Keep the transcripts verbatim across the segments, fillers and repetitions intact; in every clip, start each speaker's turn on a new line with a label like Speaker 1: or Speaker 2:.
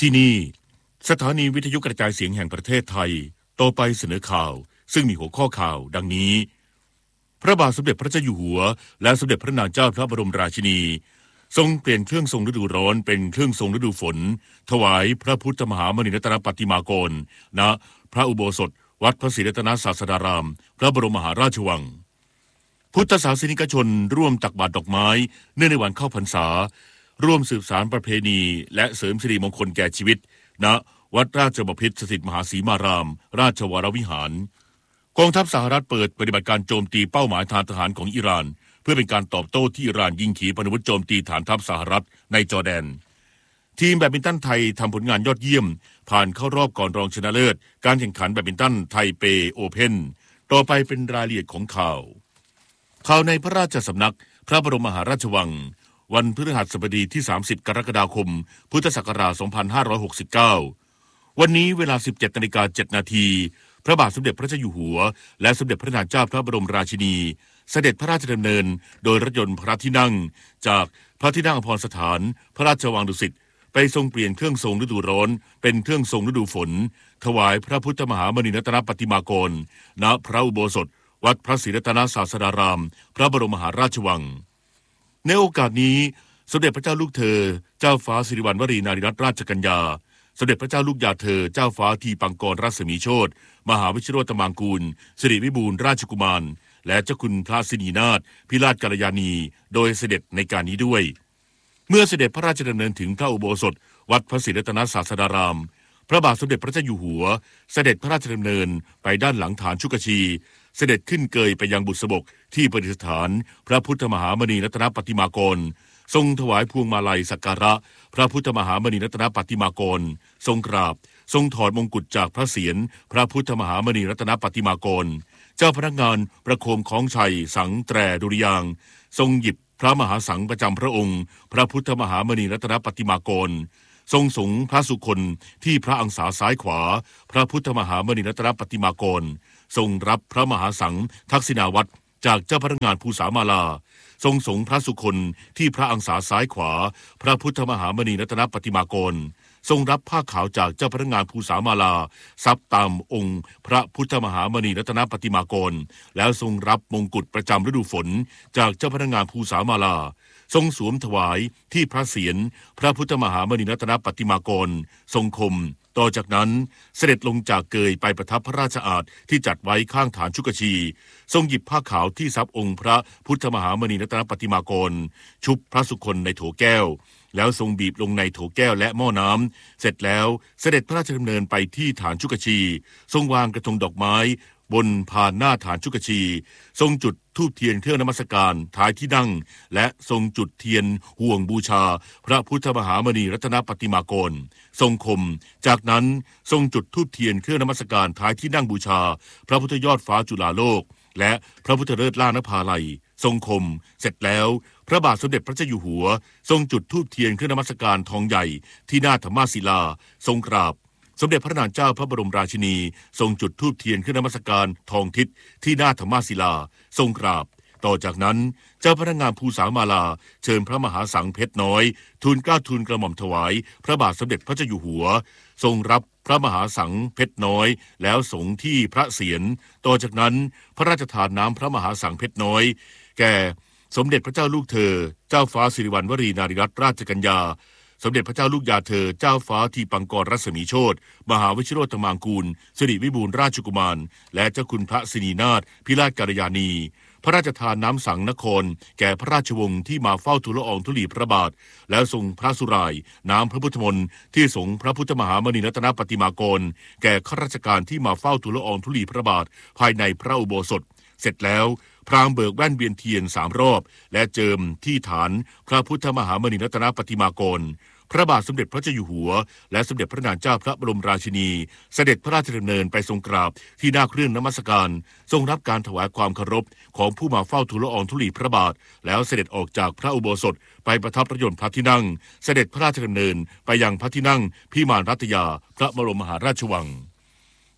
Speaker 1: ที่นี่สถานีวิทยุกระจายเสียงแห่งประเทศไทยต่อไปเสนอข่าวซึ่งมีหัวข้อข่าวดังนี้พระบาทสมเด็จพระเจ้าอยู่หัวและสมเด็จพระนางเจ้าพระบรมราชินีทรงเปลี่ยนเครื่องทรงฤดูร้อนเป็นเครื่องทรงฤดูฝนถวายพระพุทธมหามณีรัตนปฏิมากรณพระอุโบสถวัดพระศรีรัตนศาสดารามพระบรมมหาราชวังพุทธศาสนิกชนร่วมตักบาตรดอกไม้เนื่องในวันเข้าพรรษาร่วมสืบสานประเพณีและเสริมสิริมงคลแก่ชีวิตณวัดราชบพิตรสถิตมหาศรีมารามราชวรวิหารกองทัพสหรัฐเปิดปฏิบัติการโจมตีเป้าหมายทางทหารของอิหร่านเพื่อเป็นการตอบโต้ที่อิหร่านยิงขีปนาวุธโจมตีฐานทัพสหรัฐในจอร์แดนทีมแบดมินตันไทยทำผลงานยอดเยี่ยมผ่านเข้ารอบก่อนรองชนะเลิศการแข่งขันแบดมินตันไทเปโอเพ่นต่อไปเป็นรายละเอียดของข่าวข่าวในพระราชสำนักพระบรมมหาราชวังวันพฤหัสบดีที่สามสิบกรกฎาคมพุทธศักราชสองพันห้าร้อยหกสิบเก้าวันนี้เวลา สิบเจ็ดนาฬิกาเจ็ดนาทีพระบาทสมเด็จพระเจ้าอยู่หัวและสมเด็จพระนางเจ้าพระบรมราชินีเสด็จพระราชดำเนินโดยรถยนต์พระที่นั่งจากพระที่นั่งอภรสถานพระราชวังดุสิตไปทรงเปลี่ยนเครื่องทรงฤดูร้อนเป็นเครื่องทรงฤดูฝนถวายพระพุทธมหามณีรัตนปฏิมากรณพระอุโบสถวัดพระศรีรัตนศาสดารามพระบรมมหาราชวังในโอกาสนี้สมเด็จพระเจ้าลูกเธอเจ้าฟ้าสิริวัณวรีนารีรัตนราชกัญญาสมเด็จพระเจ้าลูกยาเธอเจ้าฟ้าทีปังกรรัศมีโชติมหาวิชิโรตมังกูลสิริวิบูลย์ราชกุมารและเจ้าคุณพระสินีนาถพิราชกัลยาณีโดยเสด็จในการนี้ด้วยเมื่อเสด็จพระราชดำเนินถึงพระอุโบสถวัดพระศรีรัตนศาสดารามพระบาทสมเด็จพระเจ้าอยู่หัวเสด็จพระราชดำเนินไปด้านหลังฐานชุกชีเสด็จขึ้นเกยไปยังบุษบกที่ประดิษฐานพระพุทธมหามณีรัตนปฏิมากรทรงถวายพวงมาลัยสักการะพระพุทธมหามณีรัตนปฏิมากรทรงกราบทรงถอดมงกุฎจากพระเศียรพระพุทธมหามณีรัตนปฏิมากรเจ้าพนักงานประโคมของชัยสังแตรดุริยางทรงหยิบพระมหาสังประจำพระองค์พระพุทธมหามณีรัตนปฏิมากรทรงสงพระสุคนที่พระอังสาซ้ายขวาพระพุทธมหามณีรัตนปฏิมากรทรงรับพระมหาสังทักษิณาวัตรจากเจ้าพนักงานภูษามาลาทรงสงพระสุคนที่พระอังสาซ้ายขวาพระพุทธมหามณีรัตนปฏิมากรทรงรับผ้าขาวจากเจ้าพนักงานภูษามาลาซับตามองค์พระพุทธมหามณีรัตนปฏิมากรแล้วทรงรับมงกุฎประจำฤดูฝนจากเจ้าพนักงานภูษามาลาทรงสวมถวายที่พระเศียรพระพุทธมหามณีรัตนปฏิมากรทรงคมต่อจากนั้นเสด็จลงจากเกยไปประทับพระราชอาณที่จัดไว้ข้างฐานชุกชีทรงหยิบผ้าขาวที่ซับองค์พระพุทธมหามณีรัตนปฏิมากรชุบพระสุคนในโถแก้วแล้วทรงบีบลงในโถแก้วและหม้อน้ำเสร็จแล้วเสด็จพระราชดำเนินไปที่ฐานชุกชีทรงวางกระทงดอกไม้บนพานหน้าฐานชุกชีทรงจุดธูปเทียนเครื่องนมัสการท้ายที่นั่งและทรงจุดเทียนห่วงบูชาพระพุทธมหามณีรัตนปฏิมากรทรงคมจากนั้นทรงจุดธูปเทียนเครื่องนมัสการท้ายที่นั่งบูชาพระพุทธยอดฟ้าจุฬาโลกและพระพุทธเลิศล่านภาลัยทรงคมเสร็จแล้วพระบาทสมเด็จพระเจ้าอยู่หัวทรงจุดธูปเทียนเครื่องนมัสการทองใหญ่ที่หน้าธรรมาศิลาทรงกราบสมเด็จพระนางเจ้าพระบรมราชินีทรงจุดธูปเทียนเครื่องนมัสการทองทิศที่หน้าธรรมาศิลาทรงกราบต่อจากนั้นเจ้าพนักงานภูษามาลาเชิญพระมหาสังเพชรน้อยทูลเกล้าทูลกระหม่อมถวายพระบาทสมเด็จพระเจ้าอยู่หัวทรงรับพระมหาสังเพชรน้อยแล้วสงที่พระเศียรต่อจากนั้นพระราชทานน้ำพระมหาสังเพชรน้อยแก่สมเด็จพระเจ้าลูกเธอเจ้าฟ้าสิริวัณวรีนารีรัตนราชกัญญาสมเด็จพระเจ้าลูกยาเธอเจ้าฟ้าทีปังกรรัศมีโชติมหาวิชิโรตมังกูลสิริวิบูลย์ราชกุมารและเจ้าคุณพระสินีนาถพิราชกัลยาณีพระราชทานน้ำสังนครแก่พระราชวงศ์ที่มาเฝ้าทูลละอองธุลีพระบาทแล้วทรงพระสุรายน้ำพระพุทธมนต์ที่สงพระพุทธมหามณีรัตนปฏิมากรแก่ข้าราชการที่มาเฝ้าทูลละอองธุลีพระบาทภายในพระอุโบสถเสร็จแล้วพราหมณ์เบิกแว่นเวียนเทียนสามรอบและเจิมที่ฐานพระพุทธมหามณีรัตนปฏิมากรพระบาทสมเด็จพระเจ้าอยู่หัวและสมเด็จพระนางเจ้าพระบรมราชินีเสด็จพระราชดำเนินไปทรงกราบที่หน้าเครื่องนมัสการทรงรับการถวายความเคารพของผู้มาเฝ้าทูลละอองธุลีพระบาทแล้วเสด็จออกจากพระอุโบสถไปประทับพระยนต์พระที่นั่งเสด็จพระราชดำเนินไปยังพระที่นั่งพิมานรัตยาพระบรมมหาราชวังเ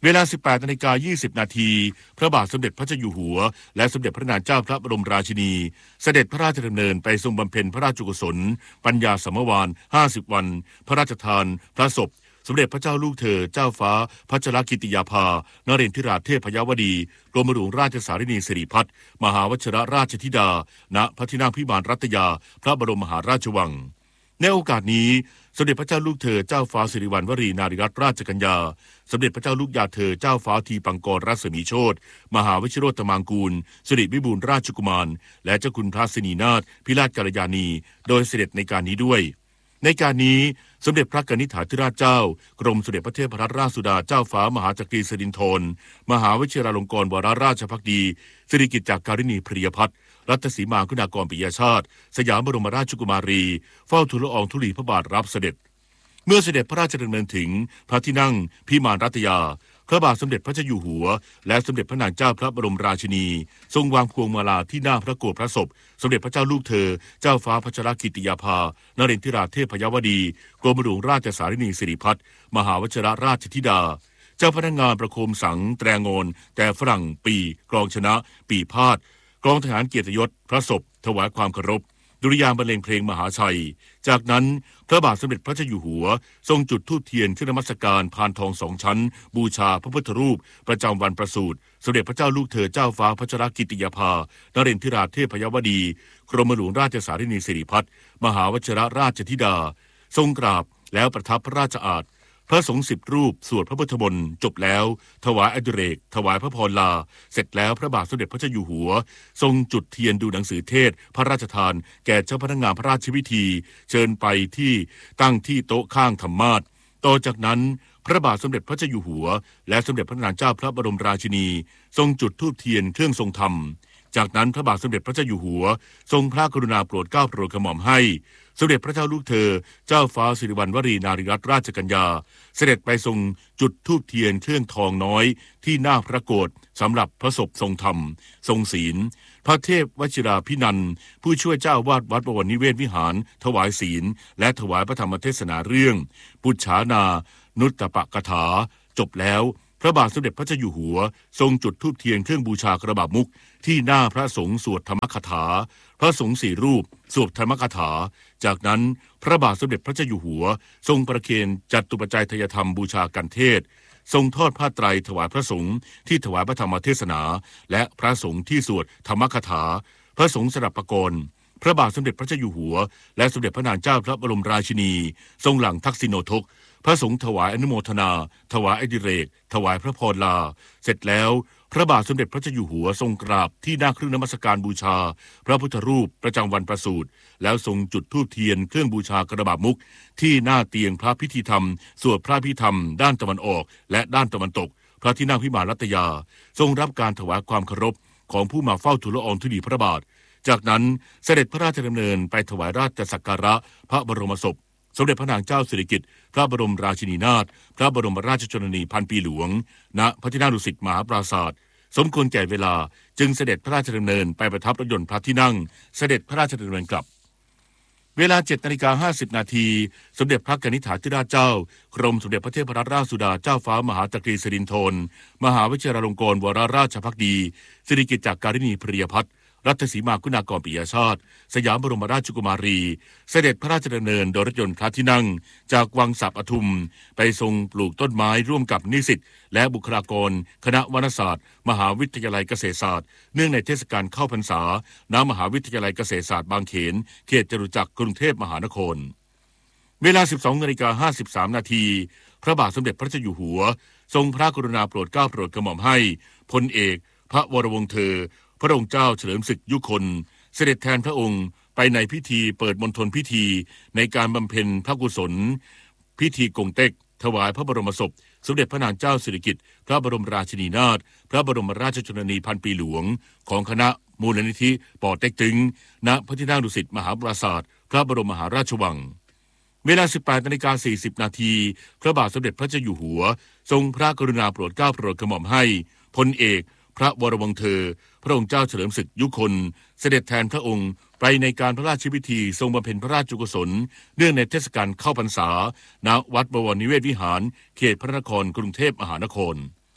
Speaker 1: เวลา สิบแปดนาฬิกายี่สิบ นาทีพระบาทสมเด็จพระเจ้าอยู่หัวและสมเด็จพระนางเจ้าพระบรมราชินีเสด็จพระราชดำเนินไปทรงบำเพ็ญพระราชกุศลปัญญาสมวานห้าสิบวันพระราชทานพระศพสมเด็จพระเจ้าลูกเธอเจ้าฟ้าพัชรกิติยาภานเรนทิราเทพยวดีกรมหลวงราชสารินีสิริพัฒน์มหาวชิรราชธิดาณพระที่นั่งพิมานรัตยาพระบรมมหาราชวังในโอกาสนี้สมเด็จพระเจ้าลูกเธอเจ้าฟ้าสิริวัณวรีนารีรัตนราชกัญญาสมเด็จพระเจ้าลูกยาเธอเจ้าฟ้าทีปังกรรัศมีโชติมหาวชิโรตมังกูลสิริวิบูลย์ราชกุมารและเจ้าคุณพระสินีนาถพิราชกัลยาณีโดยเสด็จในการนี้ด้วยในการนี้สมเด็จพระกนิษฐาธิราชเจ้ากรมสมเด็จพระเทพรัตนราชสุดาเจ้าฟ้ามหาจักรีสิรินธรมหาวชิราลงกรณวโรราชภักดีสิริกิติ์จักริณีพริยพัฒน์รัตสีมาคุณากรปิยชาติสยามบรมราชกุมารีเฝ้าทูลละอองธุลีพระบาทรับเสด็จเมื่อเสด็จพระราชดำเนินถึงพระที่นั่งพิมานรัตยาพระบาทสมเด็จพระเจ้าอยู่หัวและสมเด็จพระนางเจ้าพระบรมราชินีทรงวางพวงมาลาที่หน้าพระโกฐพระศพสมเด็จพระเจ้าลูกเธอเจ้าฟ้าพัชรกิติยาภานเรนทิราเทพยวดีกรมหลวงราชสารินีสิริพัฒน์มหาวชิรราชธิดาเจ้าพนักงานประโคมสังแตรงอนแต่ฝรั่งปีกรองชนะปีพาดกองทหารเกียรติยศพระศพถวายความเคารพดุริยางค์บรรเลงเพลงมหาชัยจากนั้นพระบาทสมเด็จพระเจ้าอยู่หัวทรงจุดธูปเทียนขึ้นนมัสการพานทองสองชั้นบูชาพระพุทธรูปประจำวันประสูติสมเด็จพระเจ้าลูกเธอเจ้าฟ้าพัชรกิติยาภานเรนทิราเทพยวดีกรมหลวงราชสารินีสิริพัฒน์มหาวชิรราชธิดาทรงกราบแล้วประทับพระราชอาสน์พระสงฆ์สิบรูปสวดพระพุทธมนต์จบแล้วถวายอดิเรกถวายพระพรลาเสร็จแล้วพระบาทสมเด็จพระเจ้าอยู่หัวทรงจุดเทียนดูหนังสือเทศพระราชทานแก่เจ้าพนักงานพระราชพิธีเชิญไปที่ตั้งที่โต๊ะข้างธรรมาสน์ต่อจากนั้นพระบาทสมเด็จพระเจ้าอยู่หัวและสมเด็จพระนางเจ้าพระบรมราชินีทรงจุดธูปเทียนเครื่องทรงธรรมจากนั้นพระบาทสมเด็จพระเจ้าอยู่หัวทรงพระกรุณาโปรดเกล้าโปรดกระหม่อมให้สมเด็จพระเจ้าลูกเธอเจ้าฟ้าสิริวัณวรีนารีรัตนราชกัญญาเสด็จไปทรงจุดธูปเทียนเครื่องทองน้อยที่หน้าพระโกฐสำหรับพระศพทรงธรรมทรงศีลพระเทพวชิราภินันท์ผู้ช่วยเจ้าวาดวัดบวรนิเวศวิหารถวายศีลและถวายพระธรรมเทศนาเรื่องปุจฉานานุตตปกถาจบแล้วพระบาทสมเด็จพระเจ้าอยู่หัวทรงจุดธูปเทียนเครื่องบูชากระบาบมุกที่หน้าพระสงฆ์สวดธรรมคถาพระสงฆ์สี่รูปสวดธรรมคถาจากนั้นพระบาทสมเด็จพระเจ้าอยู่หัวทรงประเคนจัตุปัจจัยทายธรรมบูชากันเทศทรงทอดผ้าไตรถวายพระสงฆ์ที่ถวายพระธรรมเทศนาและพระสงฆ์ที่สวดธรรมคถาพระสงฆ์สดับประกรณ์พระบาทสมเด็จพระเจ้าอยู่หัวและสมเด็จพระนางเจ้าพระบรมราชินีทรงหลั่งทักษิโนทกพระสงฆ์ถวายอนุโมทนาถวายอดิเรกถวายพระพรลาเสร็จแล้วพระบาทสมเด็จพระเจ้าอยู่หัวทรงกราบที่หน้าเครื่องนมัสการบูชาพระพุทธรูปประจำวันประสูติแล้วทรงจุดธูปเทียนเครื่องบูชากระบาบมุกที่หน้าเตียงพระพิธีธรรมสวดพระพิธรรมด้านตะวันออกและด้านตะวันตกพระที่นั่งพิมานรัตยาทรงรับการถวายความเคารพของผู้มาเฝ้าทูลละอองธุลีพระบาทจากนั้นเสด็จพระราชดำเนินไปถวายราชสักการะพระบรมศพสมเด็จพระนางเจ้าสิริกิติ์พระบรมราชินีนาถพระบรมราชชนนีพันปีหลวงณพระที่นั่งดุสิตมหาปราสาทสมควรแก่เวลาจึงเสด็จพระราชดำเนินไปประทับรถยนต์พระที่นั่งเสด็จพระราชดำเนินกลับเวลาเจ็ดนาฬิกาห้าสิบนาทีสมเด็จพระกนิษฐาธิราชเจ้ากรมสมเด็จพระเทพรัตนราชสุดาเจ้าฟ้ามหาจักรีสิรินธรมหาวชิราลงกรณวโรราชภักดีสิริกิติ์จักริณีพริยพัฒน์รัตสีมาคุณากรปิยชาติสยามบรมราชกุมารีเสด็จพระราชดำเนินโดยรถยนต์พระที่นั่งจากวังสับปทุมไปทรงปลูกต้นไม้ร่วมกับนิสิตและบุคลากรคณะวรรณศาสตร์มหาวิทยาลัยเกษตรศาสตร์เนื่องในเทศกาลเข้าพรรษาณมหาวิทยาลัยเกษตรศาสตร์บางเขนเขตจตุจักรกรุงเทพมหานครเวลา สิบสองนาฬิกาห้าสิบสาม นาทีพระบาทสมเด็จพระเจ้าอยู่หัวทรงพระกรุณาโปรดเกล้าโปรดกระหม่อมให้พลเอกพระวรวงศ์เธอพระองค์เจ้าเฉลิมศึกยุคนเสด็จแทนพระองค์ไปในพิธีเปิดมณฑลพิธีในการบำเพ็ญพระกุศลพิธีกงเต็กถวายพระบรมศพสมเด็จพระนางเจ้าสิริกิติ์พระบรมราชินีนาถพระบรมราชชนนีพันปีหลวงของคณะมูลนิธิป่อเต็กตึงณพระที่นั่งดุสิตมหาปราสาทพระบรมมหาราชวังเวลา สิบแปดนาฬิกาสี่สิบ นาทีพระบาทสมเด็จพระเจ้าอยู่หัวทรงพระกรุณาโปรดเกล้าโปรดกระหม่อมให้พลเอกพระวรวงศ์เธอพระองค์เจ้าเฉลิมศึกยุคนเสด็จแทนพระองค์ไปในการพระราชพิธีทรงบำเพ็ญพระราชกุศลเนื่องในเทศกาลเข้าพรรษาณวัดบวรนิเวศวิหารเขตพระนครกรุงเทพมหานคร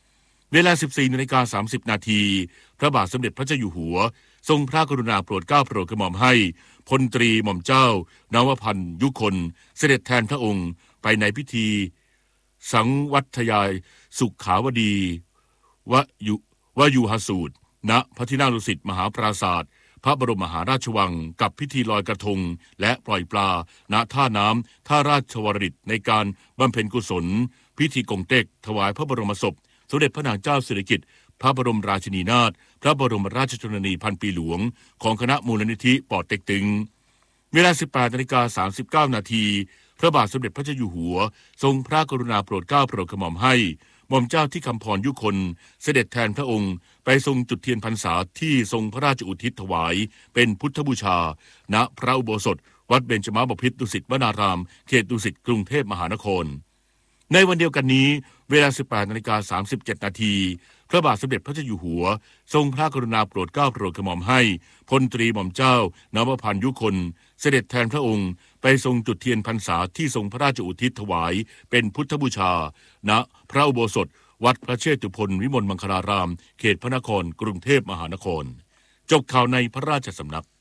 Speaker 1: เวลา สิบสี่นาฬิกาสามสิบนาทีพระบาทสมเด็จพระเจ้าอยู่หัวทรงพระกรุณาโปรดเกล้าโปรดกระหม่อมให้พลตรีหม่อมเจ้านวพันธ์ยุคนเสด็จแทนพระองค์ไปในพิธีสังวัทยายสุขาวดีวยุวยุหสูตรณพระที่นั่งดุสิตมหาปราศาสตร์พระบรมมหาราชวังกับพิธีลอยกระทงและปล่อยปลาณท่าน้ำท่าราชวรดิตในการบำเพ็ญกุศลพิธีกงเต็กถวายพระบรมศพสมเด็จพระนางเจ้าสิริกิติ์พระบรมราชินีนาถพระบรมราชชนนีพันปีหลวงของคณะมูลนิธิปอเต็กตึงเวลา สิบแปดนาฬิกาสามสิบเก้านาทีพระบาทสมเด็จพระเจ้าอยู่หัวทรงพระกรุณาโปรดเกล้าโปรดกระหม่อมให้หม่อมเจ้าที่คำพรยุคนเสด็จแทนพระองค์ไปทรงจุดเทียนพรรษาที่ทรงพระราชอุทิศถวายเป็นพุทธบูชาณพระอุโบสถวัดเบญจมาบพิตรดุสิตวนารามเขตดุสิตกรุงเทพมหานครในวันเดียวกันนี้เวลา สิบแปดนาฬิกาสามสิบเจ็ดนาทีพระบาทสมเด็จพระเจ้าอยู่หัวทรงพระกรุณาโปรดเกล้าโปรดกระหม่อมให้พลตรีหม่อมเจ้านวพันธ์ยุคนเสด็จแทนพระองค์ไปทรงจุดเทียนพรรษาที่ทรงพระราชอุทิศถวายเป็นพุทธบูชาณพระอุโบสถวัดพระเชตุพนวิมลมังคลารามเขตพระนครกรุงเทพมหานครจบข่าวในพระราชสำนัก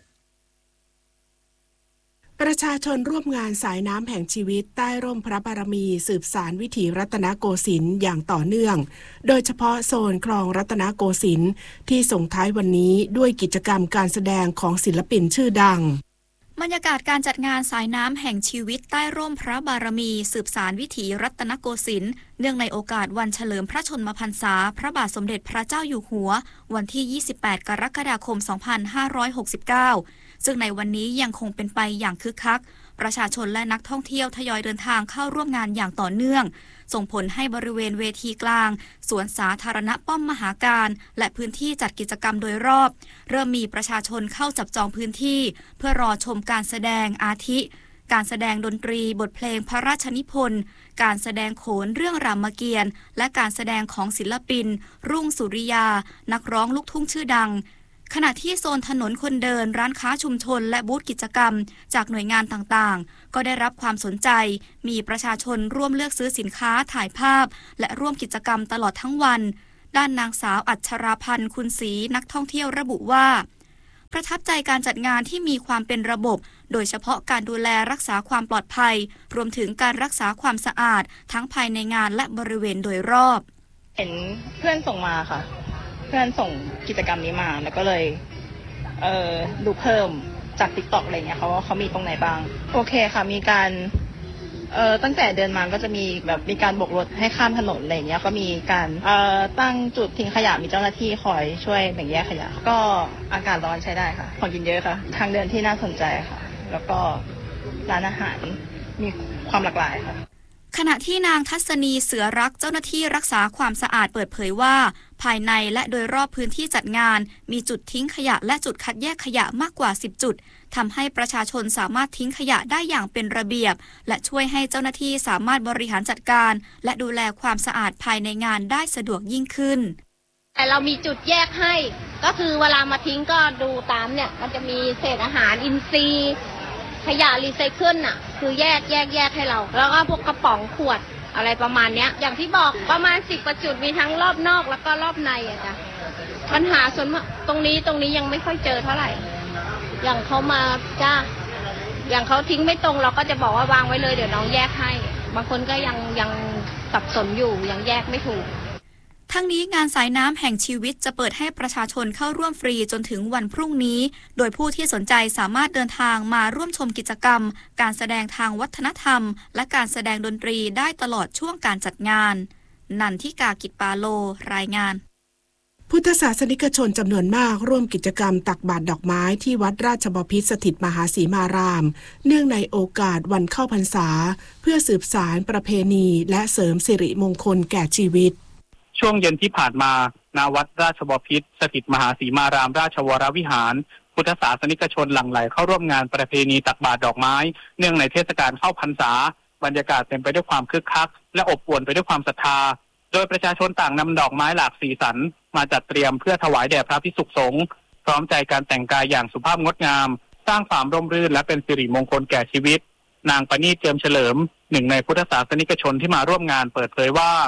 Speaker 2: ประชาชนร่วมงานสายน้ำแห่งชีวิตใต้ร่มพระบารมีสืบสานวิถีรัตนโกสินทร์อย่างต่อเนื่องโดยเฉพาะโซนคลองรัตนโกสินทร์ที่ส่งท้ายวันนี้ด้วยกิจกรรมการแสดงของศิลปินชื่อดัง
Speaker 3: บรรยากาศการจัดงานสายน้ำแห่งชีวิตใต้ร่มพระบารมีสืบสานวิถีรัตนโกสินทร์เนื่องในโอกาสวันเฉลิมพระชนมพรรษาพระบาทสมเด็จพระเจ้าอยู่หัววันที่ยี่สิบแปดกรกฎาคมสองพันห้าร้อยหกสิบเก้าซึ่งในวันนี้ยังคงเป็นไปอย่างคึกคักประชาชนและนักท่องเที่ยวทยอยเดินทางเข้าร่วมงานอย่างต่อเนื่องส่งผลให้บริเวณเวทีกลางสวนสาธารณะป้อมมหาการและพื้นที่จัดกิจกรรมโดยรอบเริ่มมีประชาชนเข้าจับจองพื้นที่เพื่อรอชมการแสดงอาทิการแสดงดนตรีบทเพลงพระราชนิพนธ์การแสดงโขนเรื่องรามเกียรติ์และการแสดงของศิลปินรุ่งสุริยานักร้องลูกทุ่งชื่อดังขณะที่โซนถนนคนเดินร้านค้าชุมชนและบูธกิจกรรมจากหน่วยงานต่างๆก็ได้รับความสนใจมีประชาชนร่วมเลือกซื้อสินค้าถ่ายภาพและร่วมกิจกรรมตลอดทั้งวันด้านนางสาวอัชราพันธ์คุณศรีนักท่องเที่ยวระบุว่าประทับใจการจัดงานที่มีความเป็นระบบโดยเฉพาะการดูแลรักษาความปลอดภัยรวมถึงการรักษาความสะอาดทั้งภายในงานและบริเวณโดยรอบ
Speaker 4: เห็นเพื่อนส่งมาค่ะเพื่อนส่งกิจกรรมนี้มาแล้วก็เลยเอ่อดูเพิ่มจาก TikTok อะไรเงี้ยเขาว่าเขามีตรงไหนบ้างโอเคค่ะมีการเอ่อตั้งแต่เดินมาก็จะมีแบบมีการโบกรถให้ข้ามถนนอะไรเงี้ยก็มีการเอ่อตั้งจุดทิ้งขยะมีเจ้าหน้าที่คอยช่วยแบ่งแยกขยะก็อากาศร้อนใช้ได้ค่ะของกินเยอะค่ะทางเดินที่น่าสนใจค่ะแล้วก็ร้านอาหารมีความหลากหลายค่ะ
Speaker 3: ขณะที่นางทัศนีเสือรักเจ้าหน้าที่รักษาความสะอาดเปิดเผยว่าภายในและโดยรอบพื้นที่จัดงานมีจุดทิ้งขยะและจุดคัดแยกขยะมากกว่าสิบจุดทำให้ประชาชนสามารถทิ้งขยะได้อย่างเป็นระเบียบและช่วยให้เจ้าหน้าที่สามารถบริหารจัดการและดูแลความสะอาดภายในงานได้สะดวกยิ่งขึ้น
Speaker 5: แต่เรามีจุดแยกให้ก็คือเวลามาทิ้งก็ดูตามเนี่ยมันจะมีเศษอาหารอินทรีย์ขยะรีไซเคิลน่ะคือแยกแยกแยกให้เราแล้วก็พวกกระป๋องขวดอะไรประมาณเนี้ยอย่างที่บอกประมาณสิบกว่าจุดมีทั้งรอบนอกแล้วก็รอบในอ่ะจ้ะปัญหาส่วนตรงนี้ตรงนี้ยังไม่ค่อยเจอเท่าไหร่อย่างเขามาจ้าอย่างเขาทิ้งไม่ตรงเราก็จะบอกว่าวางไว้เลยเดี๋ยวน้องแยกให้บางคนก็ยังยังสับสนอยู่ยังแยกไม่ถูก
Speaker 3: ทั้งนี้งานสายน้ำแห่งชีวิตจะเปิดให้ประชาชนเข้าร่วมฟรีจนถึงวันพรุ่งนี้โดยผู้ที่สนใจสามารถเดินทางมาร่วมชมกิจกรรมการแสดงทางวัฒนธรรมและการแสดงดนตรีได้ตลอดช่วงการจัดงานนันทิกากิจปาโลรายงาน
Speaker 2: พุทธศาสนิกชนจำนวนมากร่วมกิจกรรมตักบาตรดอกไม้ที่วัดราชบพิตรสถิตมหาสีมารามเนื่องในโอกาสวันเข้าพรรษาเพื่อสืบสานประเพณีและเสริมสิริมงคลแก่ชีวิต
Speaker 6: ช่วงเย็นที่ผ่านมาณวัดราชบพิตรสถิตมหาสีมารามราชวรวิหารพุทธศาสนิกชนหลั่งไหลเข้าร่วมงานประเพณีตักบาตรดอกไม้เนื่องในเทศกาลเข้าพรรษาบรรยากาศเต็มไปด้วยความคึกคักและอบอวลไปด้วยความศรัทธาโดยประชาชนต่างนำดอกไม้หลากสีสันมาจัดเตรียมเพื่อถวายแด่พระภิกษุสงฆ์พร้อมใจการแต่งกายอย่างสุภาพงดงามสร้างความร่มรื่นและเป็นสิริมงคลแก่ชีวิตนางปณีตเจิมเฉลิมหนึ่งในพุทธศาสนิกชนที่มาร่วมงานเปิดเผยว่า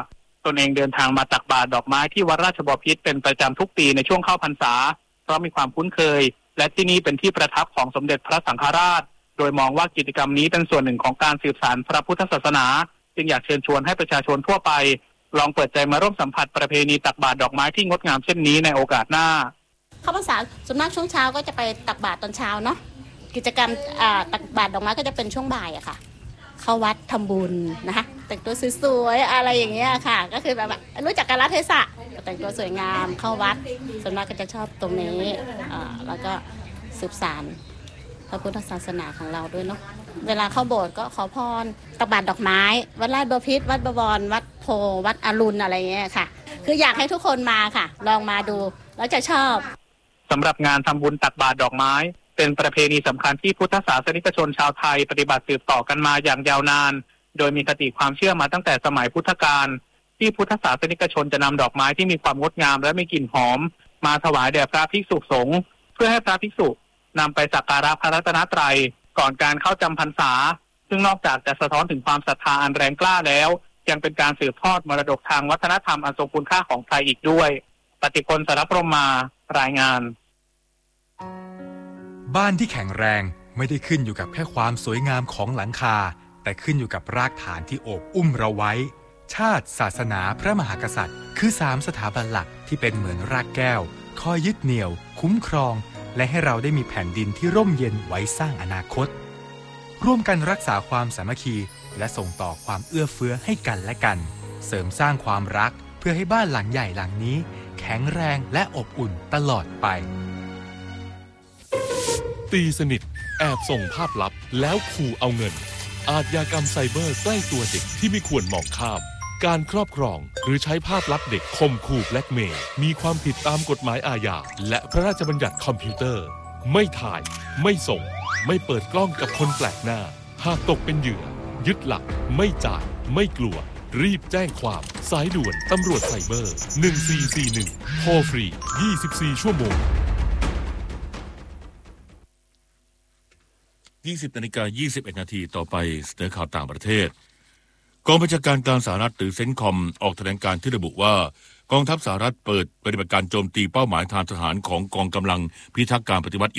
Speaker 6: ตนเองเดินทางมาตักบาตรดอกไม้ที่วัดราชบพิตรเป็นประจำทุกปีในช่วงเข้าพรรษาเพราะมีความคุ้นเคยและที่นี่เป็นที่ประทับของสมเด็จพระสังฆราชโดยมองว่ากิจกรรมนี้เป็นส่วนหนึ่งของการสืบสานพระพุทธศาสนาจึงอยากเชิญชวนให้ประชาชนทั่วไปลองเปิดใจมาร่วมสัมผัสประเพณีตักบาตรดอกไม้ที่งดงามเช่นนี้ในโอกาสหน้า
Speaker 5: เข้าพรรษาส่วนมากช่วงเช้าก็จะไปตักบาตรตอนเช้าเนาะกิจกรรมตักบาตรดอกไม้ก็จะเป็นช่วงบ่ายอะค่ะเข้าวัดทำบุญนะคะแต่งตัวสวยๆอะไรอย่างเงี้ยค่ะก็คือแบบรู้จักกาลเทศะแต่งตัวสวยงามเข้าวัดส่วนมากก็จะชอบตรงนี้แล้วก็สืบสานพระพุทธศาสนาของเราด้วยเนาะเวลาเข้าโบสถ์ก็ขอพรตักบาตรดอกไม้วัดราชบพิตรวัดบวรวัดโพวัดอรุณอะไรเงี้ยค่ะคืออยากให้ทุกคนมาค่ะลองมาดูแล้วจะชอบ
Speaker 6: สำหรับงานทำบุญตักบาตรดอกไม้เป็นประเพณีสำคัญที่พุทธศาสนิกชนชาวไทยปฏิบัติสืบต่อกันมาอย่างยาวนานโดยมีคติความเชื่อมาตั้งแต่สมัยพุทธกาลที่พุทธศาสนิกชนจะนำดอกไม้ที่มีความงดงามและมีกลิ่นหอมมาถวายแด่พระภิกษุสงฆ์เพื่อให้พระภิกษุนำไปสักการะพระรัตนตรัยก่อนการเข้าจำพรรษาซึ่งนอกจากจะสะท้อนถึงความศรัทธาอันแรงกล้าแล้วยังเป็นการสืบทอดมรดกทางวัฒนธรรมอันทรงคุณค่าของไทยอีกด้วยปฏิพล สรพรหมารายงาน
Speaker 7: บ้านที่แข็งแรงไม่ได้ขึ้นอยู่กับแค่ความสวยงามของหลังคาแต่ขึ้นอยู่กับรากฐานที่โอบอุ้มเราไว้ชาติศาสนาพระมหากษัตริย์คือสามสถาบันหลักที่เป็นเหมือนรากแก้วคอยยึดเหนี่ยวคุ้มครองและให้เราได้มีแผ่นดินที่ร่มเย็นไว้สร้างอนาคตร่วมกันรักษาความสามัคคีและส่งต่อความเอื้อเฟื้อให้กันและกันเสริมสร้างความรักเพื่อให้บ้านหลังใหญ่หลังนี้แข็งแรงและอบอุ่นตลอดไป
Speaker 8: ตีสนิทแอบส่งภาพลับแล้วขู่เอาเงินอาชญากรรมไซเบอร์ใกล้ตัวเด็กที่ไม่ควรมองข้ามการครอบครองหรือใช้ภาพลับเด็กข่มขู่แบล็กเมย์มีความผิดตามกฎหมายอาญาและพระราชบัญญัติคอมพิวเตอร์ไม่ถ่ายไม่ส่งไม่เปิดกล้องกับคนแปลกหน้าหากตกเป็นเหยื่อยึดหลักไม่จ่ายไม่กลัวรีบแจ้งความสายด่วนตำรวจไซเบอร์หนึ่งสี่สี่หนึ่งโทรฟรียี่สิบสี่ชั่วโมง
Speaker 1: ยี่สิบนาฬิกายี่สิบเอ็ดนาทีต่อไปเสนอข่าวต่างประเทศกองบัญชาการกลางสหรัฐหรือเซนคอมออกแถลงการณ์ที่ระบุว่ากองทัพสหรัฐเปิดปฏิบัติการโจมตีเป้าหมายทางทหารของกองกำลังพิทักษ์การปฏิวัติ